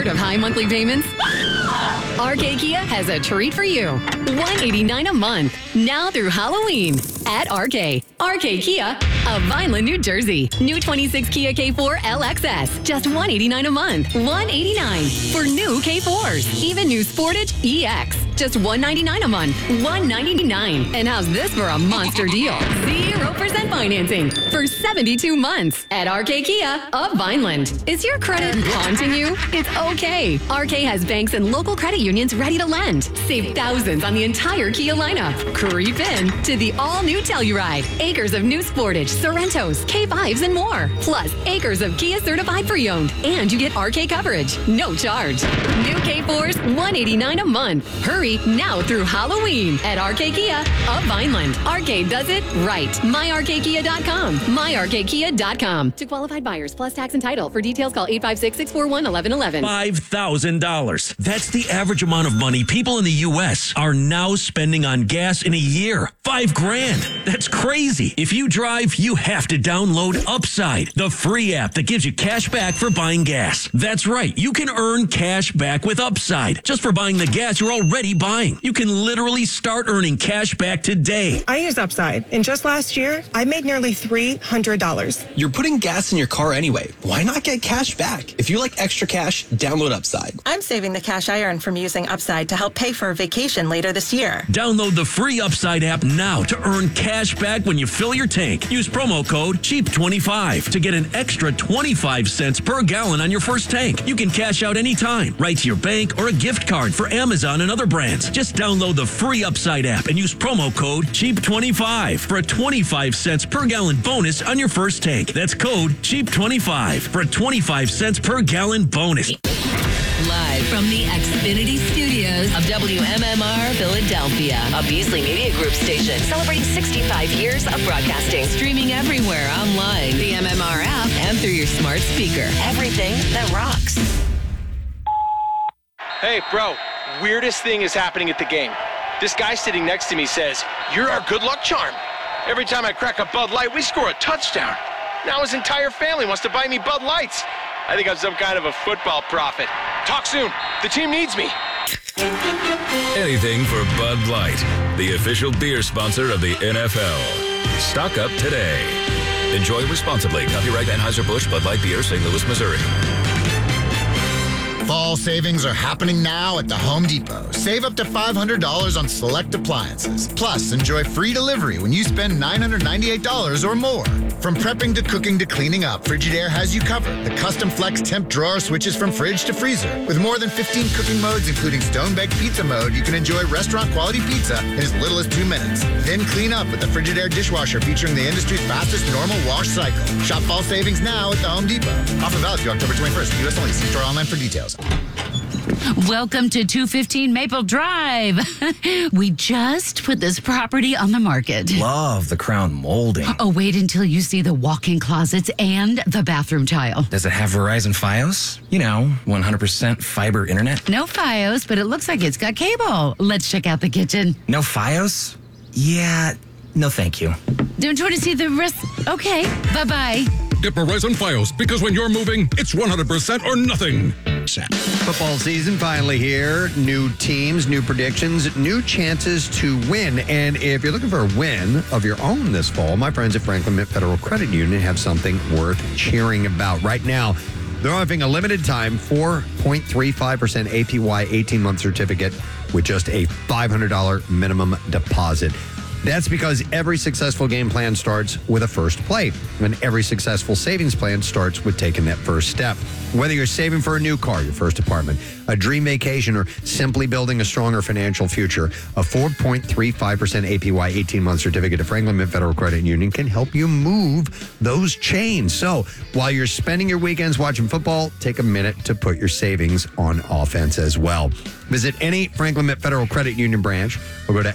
Tired of high monthly payments? RK Kia has a treat for you. $189 a month, now through Halloween at RK. RK Kia of Vineland, New Jersey. New 26 Kia K4 LXS, just $189 a month. $189 for new K4s. Even new Sportage EX, just $199 a month. $199. And how's this for a monster deal? 0% financing for 72 months at RK Kia of Vineland. Is your credit haunting you? It's okay. RK has banks and local credit unions ready to lend. Save thousands on the entire Kia lineup. Creep in to the all-new Telluride. Acres of new Sportage, Sorrentos, K5s, and more. Plus, acres of Kia certified pre-owned. And you get RK coverage. No charge. New K4s, $189 a month. Hurry now through Halloween at RK Kia of Vineland. RK does it right. MyRKKia.com. MyRKKia.com. To qualified buyers plus tax and title. For details, call 856-641-1111. $5,000. That's the average amount of money people in the U.S. are now spending on gas in a year. $5,000. That's crazy. If you drive, you have to download Upside, the free app that gives you cash back for buying gas. That's right. You can earn cash back with Upside just for buying the gas you're already buying. You can literally start earning cash back today. I use Upside, and just last year, I made nearly $300. You're putting gas in your car anyway. Why not get cash back? If you like extra cash, download Upside. I'm saving the cash I earn from using Upside to help pay for a vacation later this year. Download the free Upside app now to earn cash back when you fill your tank. Use promo code CHEAP25 to get an extra 25 cents per gallon on your first tank. You can cash out anytime, right to your bank or a gift card for Amazon and other brands. Just download the free Upside app and use promo code CHEAP25 for a 25 cents per gallon bonus on your first tank. That's code CHEAP25 for a 25 cents per gallon bonus. Live from the Xfinity Studios of WMMR Philadelphia, a Beasley Media Group station celebrating 65 years of broadcasting. Streaming everywhere online, the MMR app, and through your smart speaker. Everything that rocks. Hey, bro, weirdest thing is happening at the game. This guy sitting next to me says, "You're our good luck charm. Every time I crack a Bud Light, we score a touchdown. Now his entire family wants to buy me Bud Lights. I think I'm some kind of a football prophet. Talk soon. The team needs me." Anything for Bud Light, the official beer sponsor of the NFL. Stock up today. Enjoy responsibly. Copyright Anheuser-Busch Bud Light Beer, St. Louis, Missouri. Fall savings are happening now at the Home Depot. Save up to $500 on select appliances. Plus, enjoy free delivery when you spend $998 or more. From prepping to cooking to cleaning up, Frigidaire has you covered. The custom flex temp drawer switches from fridge to freezer. With more than 15 cooking modes, including stone-baked pizza mode, you can enjoy restaurant-quality pizza in as little as 2 minutes. Then clean up with the Frigidaire dishwasher featuring the industry's fastest normal wash cycle. Shop fall savings now at the Home Depot. Offer valid through October 21st. U.S. only. See store online for details. Welcome to 215 Maple Drive. We just put this property on the market. Love the crown molding. Oh, wait until you see the walk-in closets and the bathroom tile. Does it have Verizon Fios? 100% fiber internet? No Fios, but it looks like it's got cable. Let's check out the kitchen. No Fios? Yeah, no thank you. Don't you want to see the rest? Okay, bye-bye. Get Verizon Fios, because when you're moving, it's 100% or nothing. Football season finally here. New teams, new predictions, new chances to win. And if you're looking for a win of your own this fall, my friends at Franklin Mint Federal Credit Union have something worth cheering about. Right now, they're offering a limited time 4.35% APY 18-month certificate with just a $500 minimum deposit. That's because every successful game plan starts with a first play, and every successful savings plan starts with taking that first step. Whether you're saving for a new car, your first apartment, a dream vacation, or simply building a stronger financial future, a 4.35% APY 18-month certificate of Franklin Mint Federal Credit Union can help you move those chains. So while you're spending your weekends watching football, take a minute to put your savings on offense as well. Visit any Franklin Mint Federal Credit Union branch or go to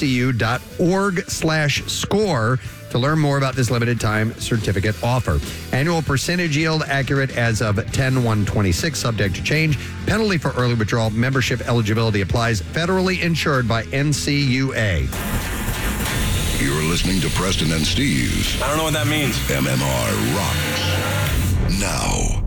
fmfcu.org/score to learn more about this limited time certificate offer. Annual percentage yield accurate as of 10/1/26, subject to change. Penalty for early withdrawal. Membership eligibility applies. Federally insured by NCUA. You're listening to Preston and Steve. I don't know what that means. MMR rocks. Now.